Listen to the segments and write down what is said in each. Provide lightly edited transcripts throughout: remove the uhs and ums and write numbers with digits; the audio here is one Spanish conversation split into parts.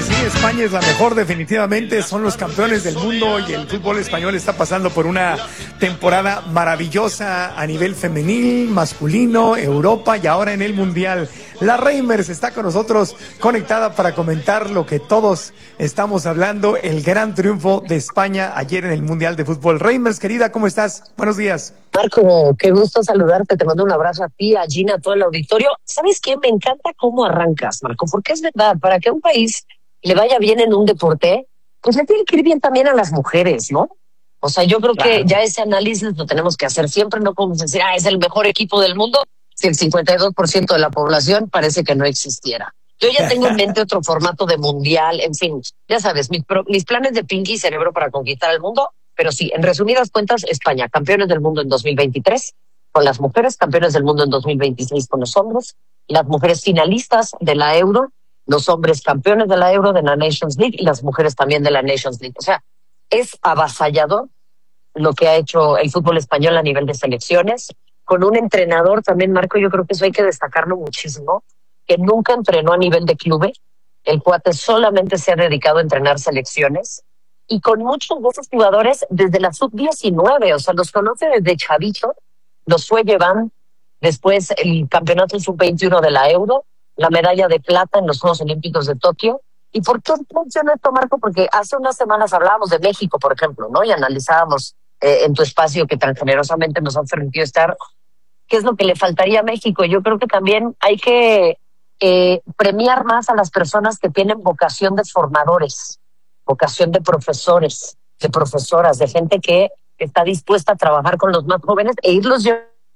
sí, España es la mejor definitivamente, son los campeones del mundo y el fútbol español está pasando por una temporada maravillosa a nivel femenil, masculino, Europa y ahora en el Mundial. La Reimers está con nosotros conectada para comentar lo que todos estamos hablando, el gran triunfo de España ayer en el Mundial de Fútbol. Reimers, querida, ¿cómo estás? Buenos días. Marco, qué gusto saludarte, te mando un abrazo a ti, a Gina, a todo el auditorio. ¿Sabes qué? Me encanta cómo arrancas, Marco, porque es verdad, para que a un país le vaya bien en un deporte, pues le tiene que ir bien también a las mujeres, ¿no? O sea, yo creo que ya ese análisis lo tenemos que hacer siempre, no podemos decir, es el mejor equipo del mundo, si el 52% de la población parece que no existiera. Yo ya tengo en mente otro formato de mundial, en fin, ya sabes, mis planes de Pinky Cerebro para conquistar el mundo. Pero sí, en resumidas cuentas, España, campeones del mundo en 2023 con las mujeres, campeones del mundo en 2026 con los hombres, las mujeres finalistas de la Euro, los hombres campeones de la Euro, de la Nations League, y las mujeres también de la Nations League. O sea, es avasallador lo que ha hecho el fútbol español a nivel de selecciones, con un entrenador también, Marco, yo creo que eso hay que destacarlo muchísimo, que nunca entrenó a nivel de clubes, el cuate solamente se ha dedicado a entrenar selecciones, y con muchos de esos jugadores desde la sub-19, o sea, los conoce desde chavito, los fue llevando, después el campeonato sub-21 de la Euro, la medalla de plata en los Juegos Olímpicos de Tokio. ¿Y por qué menciona esto, Marco? Porque hace unas semanas hablábamos de México, por ejemplo, ¿no? Y analizábamos en tu espacio que tan generosamente nos han permitido estar, qué es lo que le faltaría a México. Yo creo que también hay que premiar más a las personas que tienen vocación de formadores, vocación de profesores, de profesoras, de gente que está dispuesta a trabajar con los más jóvenes e irlos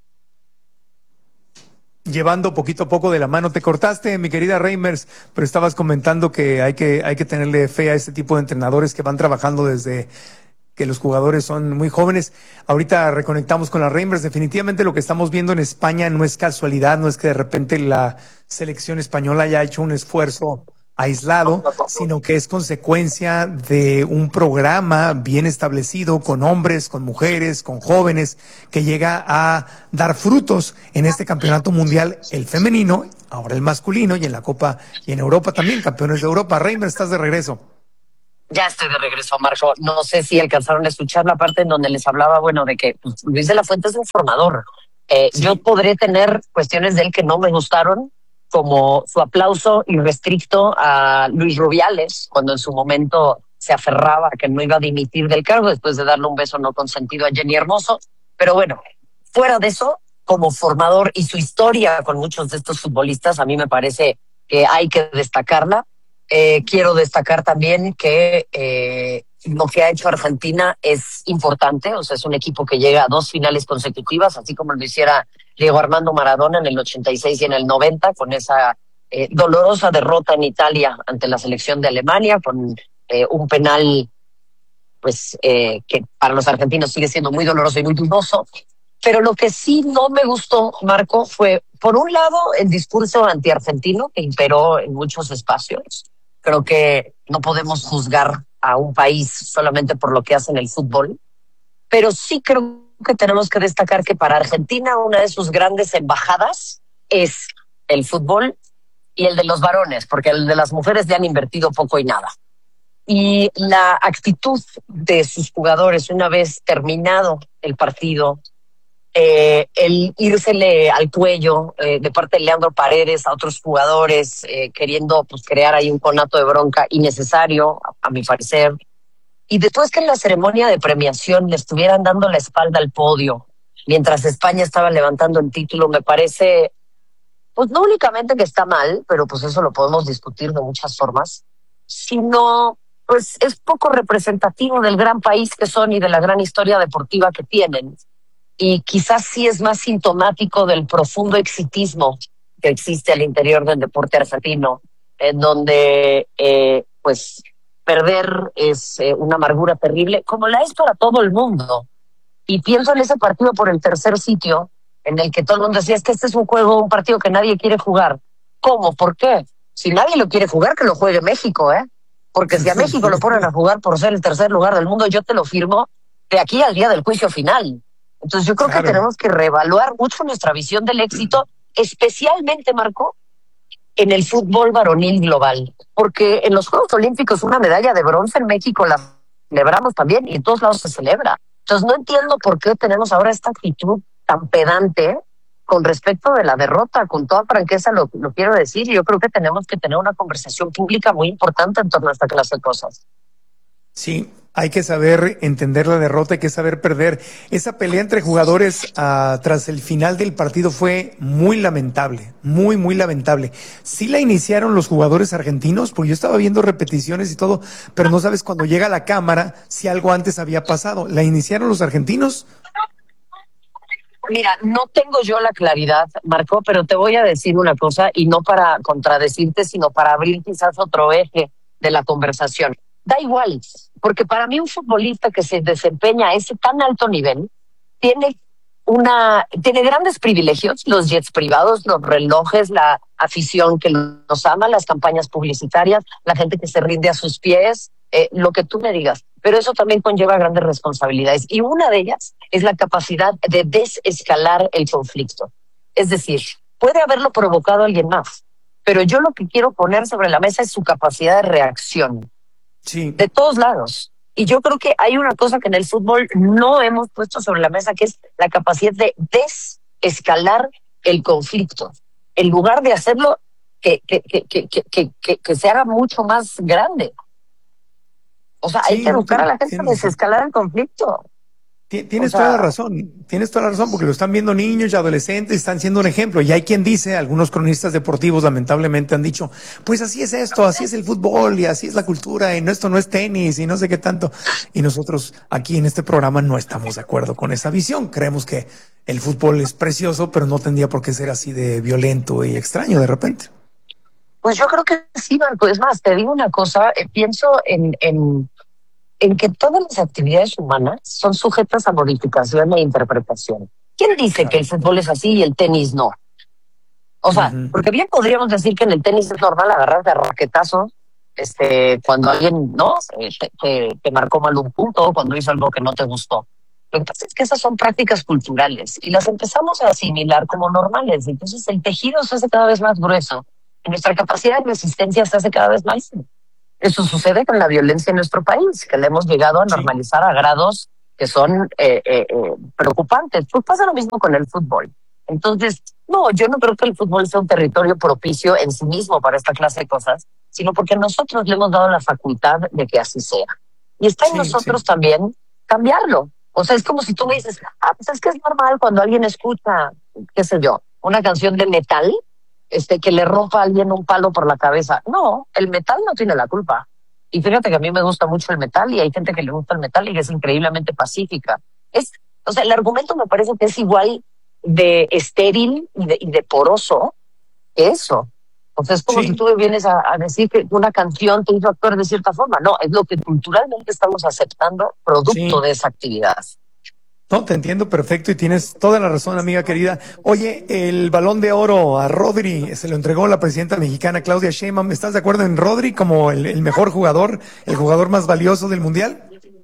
llevando poquito a poco de la mano. Te cortaste, mi querida Reimers, pero estabas comentando que hay que tenerle fe a este tipo de entrenadores que van trabajando desde que los jugadores son muy jóvenes. Ahorita reconectamos con la Reimers. Definitivamente lo que estamos viendo en España no es casualidad, no es que de repente la selección española haya hecho un esfuerzo aislado, sino que es consecuencia de un programa bien establecido con hombres, con mujeres, con jóvenes, que llega a dar frutos en este campeonato mundial, el femenino, ahora el masculino, y en la Copa y en Europa también, campeones de Europa. Reimers, estás de regreso. Ya estoy de regreso, Marco. No sé si alcanzaron a escuchar la parte en donde les hablaba, bueno, de que Luis de la Fuente es un formador. Sí. Yo podré tener cuestiones de él que no me gustaron, como su aplauso irrestricto a Luis Rubiales, cuando en su momento se aferraba a que no iba a dimitir del cargo después de darle un beso no consentido a Jenny Hermoso. Pero bueno, fuera de eso, como formador y su historia con muchos de estos futbolistas, a mí me parece que hay que destacarla. Quiero destacar también que lo que ha hecho Argentina es importante, o sea, es un equipo que llega a 2 finales consecutivas, así como lo hiciera Diego Armando Maradona en el 86 y en el 90, con esa dolorosa derrota en Italia ante la selección de Alemania, con un penal pues que para los argentinos sigue siendo muy doloroso y muy dudoso. Pero lo que sí no me gustó, Marco, fue, por un lado, el discurso antiargentino que imperó en muchos espacios. Creo que no podemos juzgar a un país solamente por lo que hace en el fútbol, pero sí creo que tenemos que destacar que para Argentina una de sus grandes embajadas es el fútbol y el de los varones, porque el de las mujeres le han invertido poco y nada. Y la actitud de sus jugadores una vez terminado el partido, el írsele al cuello de parte de Leandro Paredes a otros jugadores, queriendo pues crear ahí un conato de bronca innecesario, a mi parecer. Y después que en la ceremonia de premiación le estuvieran dando la espalda al podio, mientras España estaba levantando el título, me parece, pues no únicamente que está mal, pero pues eso lo podemos discutir de muchas formas, sino pues es poco representativo del gran país que son y de la gran historia deportiva que tienen. Y quizás sí es más sintomático del profundo exitismo que existe al interior del deporte argentino, en donde pues perder es una amargura terrible, como la es para todo el mundo. Y pienso en ese partido por el tercer sitio, en el que todo el mundo decía, es que este es un juego, un partido que nadie quiere jugar. ¿Cómo? ¿Por qué? Si nadie lo quiere jugar, que lo juegue México, Porque si a México lo ponen a jugar por ser el tercer lugar del mundo, yo te lo firmo de aquí al día del juicio final. Entonces yo creo que tenemos que reevaluar mucho nuestra visión del éxito, especialmente, Marco, en el fútbol varonil global, porque en los Juegos Olímpicos una medalla de bronce en México la celebramos también y en todos lados se celebra. Entonces no entiendo por qué tenemos ahora esta actitud tan pedante con respecto de la derrota. Con toda franqueza lo quiero decir. Yo creo que tenemos que tener una conversación pública muy importante en torno a esta clase de cosas. Sí, hay que saber entender la derrota, hay que saber perder. Esa pelea entre jugadores tras el final del partido fue muy lamentable, muy, muy lamentable. Sí la iniciaron los jugadores argentinos, porque yo estaba viendo repeticiones y todo, pero no sabes cuando llega a la cámara si algo antes había pasado. ¿La iniciaron los argentinos? Mira, no tengo yo la claridad, Marco, pero te voy a decir una cosa, y no para contradecirte, sino para abrir quizás otro eje de la conversación. Da igual, porque para mí un futbolista que se desempeña a ese tan alto nivel tiene grandes privilegios, los jets privados, los relojes, la afición que los ama, las campañas publicitarias, la gente que se rinde a sus pies, lo que tú me digas. Pero eso también conlleva grandes responsabilidades. Y una de ellas es la capacidad de desescalar el conflicto. Es decir, puede haberlo provocado alguien más, pero yo lo que quiero poner sobre la mesa es su capacidad de reacción. Sí. De todos lados. Y yo creo que hay una cosa que en el fútbol no hemos puesto sobre la mesa, que es la capacidad de desescalar el conflicto. En lugar de hacerlo que se haga mucho más grande. O sea, hay que educar a la gente a desescalar el conflicto. Tienes toda la razón, porque lo están viendo niños y adolescentes, están siendo un ejemplo. Y hay quien dice, algunos cronistas deportivos lamentablemente han dicho, pues así es esto, así es el fútbol y así es la cultura y esto no es tenis y no sé qué tanto. Y nosotros aquí en este programa no estamos de acuerdo con esa visión. Creemos que el fútbol es precioso, pero no tendría por qué ser así de violento y extraño de repente. Pues yo creo que sí, Marco. Es más, te digo una cosa, pienso en que todas las actividades humanas son sujetas a modificación e interpretación. ¿Quién dice que el fútbol es así y el tenis no? O sea, porque bien podríamos decir que en el tenis es normal agarrarte a raquetazos cuando alguien no te marcó mal un punto, cuando hizo algo que no te gustó. Lo que pasa es que esas son prácticas culturales y las empezamos a asimilar como normales. Entonces el tejido se hace cada vez más grueso y nuestra capacidad de resistencia se hace cada vez más. Eso sucede con la violencia en nuestro país, que la hemos llegado a normalizar a grados que son preocupantes. Pues pasa lo mismo con el fútbol. Entonces, no, yo no creo que el fútbol sea un territorio propicio en sí mismo para esta clase de cosas, sino porque nosotros le hemos dado la facultad de que así sea. Y está en nosotros también cambiarlo. O sea, es como si tú me dices, pues es que es normal cuando alguien escucha, qué sé yo, una canción de metal, que le rompa a alguien un palo por la cabeza. No, el metal no tiene la culpa. Y fíjate que a mí me gusta mucho el metal y hay gente que le gusta el metal y que es increíblemente pacífica. O sea, el argumento me parece que es igual de estéril y de poroso que eso. O sea, es como si tú vienes a decir que una canción te hizo actuar de cierta forma. No, es lo que culturalmente estamos aceptando producto de esa actividad. No, te entiendo perfecto y tienes toda la razón, amiga querida. Oye, el Balón de Oro a Rodri se lo entregó la presidenta mexicana Claudia Sheinbaum. ¿Estás de acuerdo en Rodri como el mejor jugador, el jugador más valioso del Mundial?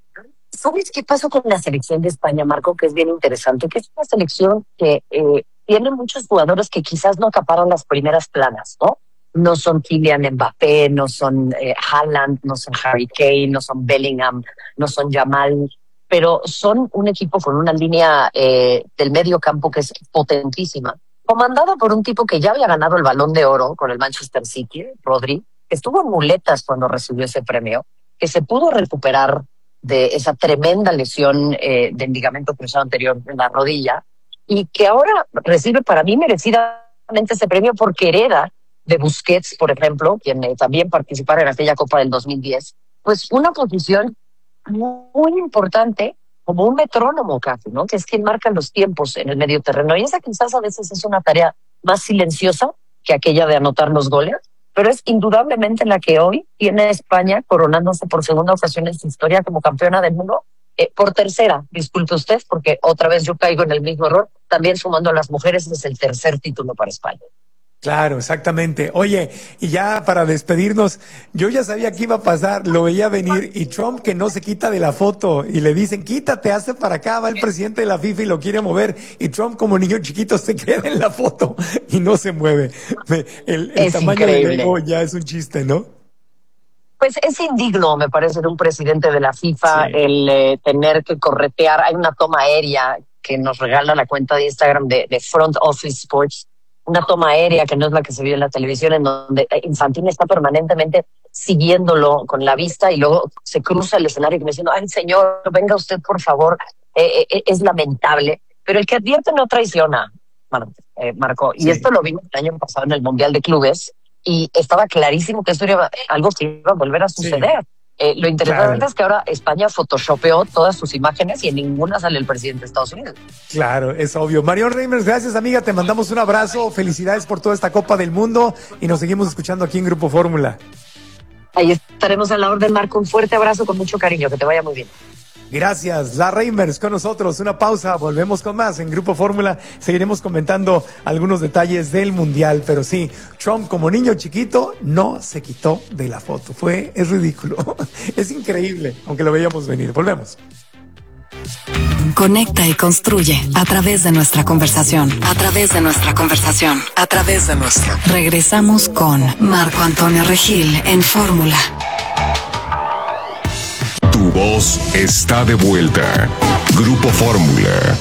¿Sabes qué pasó con la selección de España, Marco? Que es bien interesante, que es una selección que tiene muchos jugadores que quizás no acaparan las primeras planas, ¿no? No son Kylian Mbappé, no son Haaland, no son Harry Kane, no son Bellingham, no son Yamal, pero son un equipo con una línea del medio campo que es potentísima, comandado por un tipo que ya había ganado el Balón de Oro con el Manchester City, Rodri, que estuvo en muletas cuando recibió ese premio, que se pudo recuperar de esa tremenda lesión del ligamento cruzado anterior en la rodilla, y que ahora recibe para mí merecidamente ese premio porque hereda de Busquets, por ejemplo, quien también participara en aquella Copa del 2010, pues una posición muy importante, como un metrónomo casi, ¿no? Que es quien marca los tiempos en el medio terreno. Y esa quizás a veces es una tarea más silenciosa que aquella de anotar los goles, pero es indudablemente la que hoy tiene España coronándose por segunda ocasión en su historia como campeona del mundo. Por tercera, disculpe usted, porque otra vez yo caigo en el mismo error, también sumando a las mujeres, es el tercer título para España. Claro, exactamente. Oye, y ya para despedirnos, yo ya sabía que iba a pasar, lo veía venir, y Trump que no se quita de la foto, y le dicen, quítate, hazte para acá, va el presidente de la FIFA y lo quiere mover, y Trump como niño chiquito se queda en la foto y no se mueve. El tamaño del ego ya es un chiste, ¿no? Pues es indigno, me parece, de un presidente de la FIFA Sí. el tener que corretear. Hay una toma aérea que nos regala la cuenta de Instagram de Front Office Sports, una toma aérea que no es la que se vio en la televisión, en donde Infantino está permanentemente siguiéndolo con la vista y luego se cruza el escenario y me diciendo, ay señor, venga usted por favor, es lamentable. Pero el que advierte no traiciona, Marco. Y Sí. esto lo vimos el año pasado en el Mundial de Clubes y estaba clarísimo que esto era algo que iba a volver a suceder. Sí. Lo interesante Claro. es que ahora España photoshopeó todas sus imágenes y en ninguna sale el presidente de Estados Unidos. Claro, es obvio. Marion Reimers, gracias amiga, te mandamos un abrazo, felicidades por toda esta Copa del Mundo y nos seguimos escuchando aquí en Grupo Fórmula. Ahí estaremos a la orden, Marco. Un fuerte abrazo con mucho cariño. Que te vaya muy bien. Gracias, la Reimers con nosotros. Una pausa, volvemos con más en Grupo Fórmula. Seguiremos comentando algunos detalles del Mundial, pero sí, Trump como niño chiquito no se quitó de la foto. Es ridículo. Es increíble, aunque lo veíamos venir. Volvemos. Conecta y construye a través de nuestra conversación. A través de nuestra conversación. A través de nuestra. Regresamos con Marco Antonio Regil en Fórmula. Tu voz está de vuelta. Grupo Fórmula.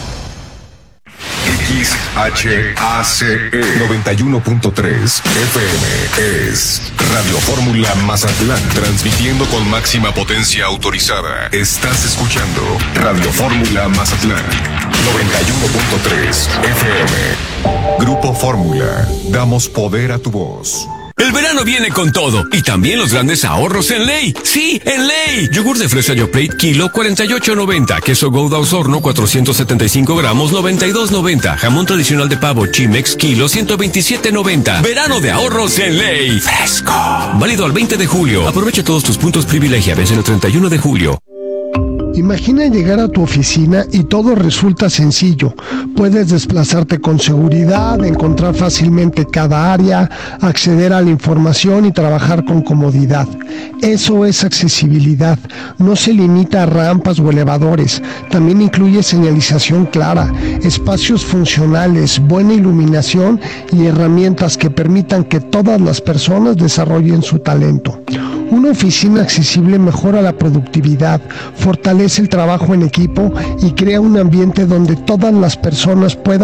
XHACE 91.3 FM es Radio Fórmula Mazatlán, transmitiendo con máxima potencia autorizada. Estás escuchando Radio Fórmula Mazatlán 91.3 FM. Grupo Fórmula, damos poder a tu voz. El verano viene con todo y también los grandes ahorros en Ley. Sí, en Ley. Yogur de fresa Yoplait, kilo 48.90. Queso Gouda Osorno 475 gramos 92.90. Jamón tradicional de pavo Chimex, kilo 127.90. Verano de ahorros en Ley. Fresco. Válido al 20 de julio. Aprovecha todos tus puntos privilegia. Vence el 31 de julio. Imagina llegar a tu oficina y todo resulta sencillo. Puedes desplazarte con seguridad, encontrar fácilmente cada área, acceder a la información y trabajar con comodidad. Eso es accesibilidad. No se limita a rampas o elevadores. También incluye señalización clara, espacios funcionales, buena iluminación y herramientas que permitan que todas las personas desarrollen su talento. Una oficina accesible mejora la productividad, fortalece el trabajo en equipo y crea un ambiente donde todas las personas puedan